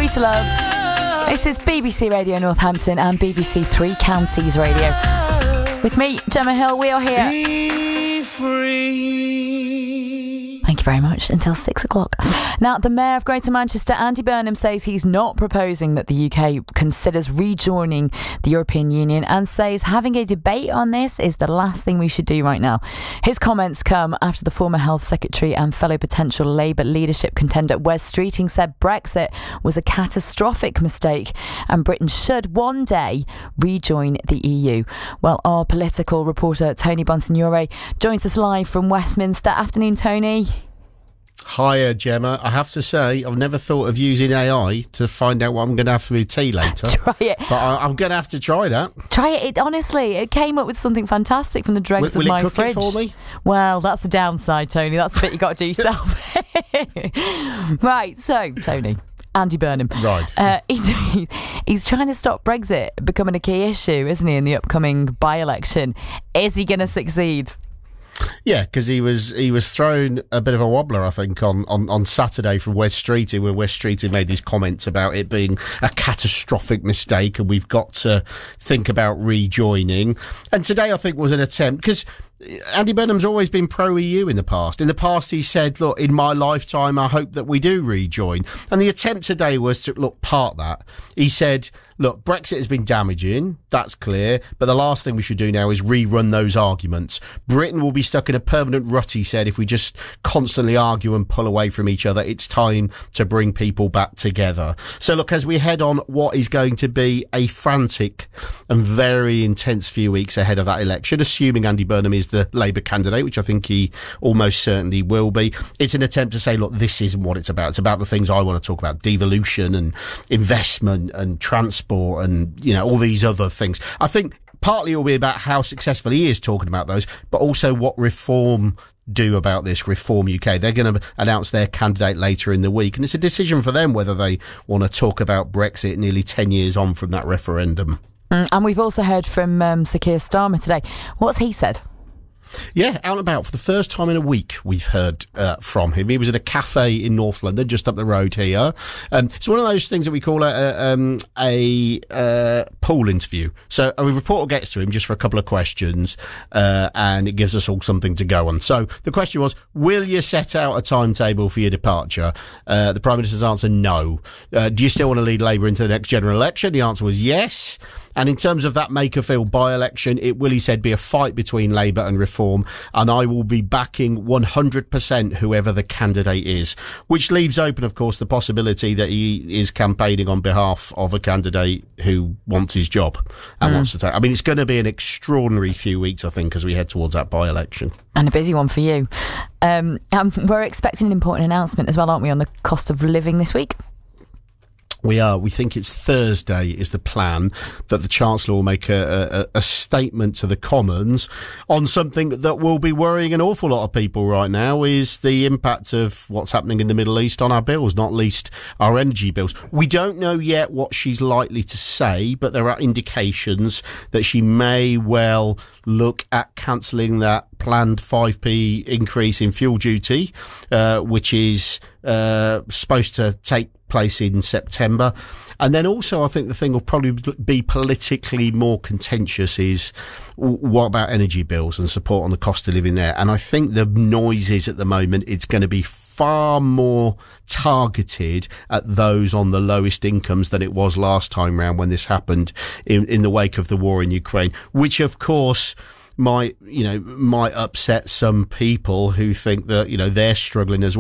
Peace and love. This is BBC Radio Northampton and BBC Three Counties Radio. With me, Gemma Hill, we are here. Be free. Thank you very much. Until 6 o'clock. Now, the Mayor of Greater Manchester, Andy Burnham, says he's not proposing that the UK considers rejoining the European Union and says having a debate on this is the last thing we should do right now. His comments come after the former Health Secretary and fellow potential Labour leadership contender Wes Streeting said Brexit was a catastrophic mistake and Britain should one day rejoin the EU. Well, our political reporter Tony Bonsignore joins us live from Westminster. Afternoon, Tony. Hiya, Gemma. I have to say, I've never thought of using AI to find out what I'm going to have for my tea later. Try it. But I'm going to have to try that. Try it. Honestly, it came up with something fantastic from the dregs of my fridge. Will it cook it for me? Well, that's the downside, Tony. That's the bit you got to do yourself. Right, so, Tony. Andy Burnham. Right. He's trying to stop Brexit becoming a key issue, isn't he, in the upcoming by-election? Is he going to succeed? Yeah, because he was thrown a bit of a wobbler, I think, on Saturday from Wes Streeting, when Wes Streeting made his comments about it being a catastrophic mistake and we've got to think about rejoining. And today, I think, was an attempt, because Andy Burnham's always been pro-EU in the past. In the past, he said, look, in my lifetime, I hope that we do rejoin. And the attempt today was to, part that. He said, look, Brexit has been damaging, that's clear, but the last thing we should do now is rerun those arguments. Britain will be stuck in a permanent rut, he said, if we just constantly argue and pull away from each other. It's time to bring people back together. So look, as we head on what is going to be a frantic and very intense few weeks ahead of that election, assuming Andy Burnham is the Labour candidate, which I think he almost certainly will be, it's an attempt to say, look, this isn't what it's about. It's about the things I want to talk about, devolution and investment and transport and, you know, all these other things. I think partly it will be about how successful he is talking about those, but also what Reform do about this, Reform UK. They're going to announce their candidate later in the week, and it's a decision for them whether they want to talk about Brexit nearly 10 years on from that referendum. And we've also heard from Sir Keir Starmer today. What's he said? Yeah, out and about. For the first time in a week, we've heard from him. He was at a cafe in North London, just up the road here. It's one of those things that we call a pool interview. So a reporter gets to him just for a couple of questions, and it gives us all something to go on. So the question was, will you set out a timetable for your departure? The Prime Minister's answer, no. Do you still want to lead Labour into the next general election? The answer was yes. And in terms of that Makerfield by-election, it will, he said, be a fight between Labour and Reform, and I will be backing 100% whoever the candidate is, which leaves open, of course, the possibility that he is campaigning on behalf of a candidate who wants his job and wants to take. I mean, it's going to be an extraordinary few weeks, I think, as we head towards that by-election. And a busy one for you. And we're expecting an important announcement as well, aren't we, on the cost of living this week? We are. We think it's Thursday is the plan, that the Chancellor will make a statement to the Commons on something that will be worrying an awful lot of people right now, is the impact of what's happening in the Middle East on our bills, not least our energy bills. We don't know yet what she's likely to say, but there are indications that she may well look at cancelling that planned 5p increase in fuel duty, which is supposed to take place in September. And then also, I think the thing will probably be politically more contentious is what about energy bills and support on the cost of living there. And I think the noise is at the moment, it's going to be far more targeted at those on the lowest incomes than it was last time round when this happened in the wake of the war in Ukraine, which of course might upset some people who think that, they're struggling as well.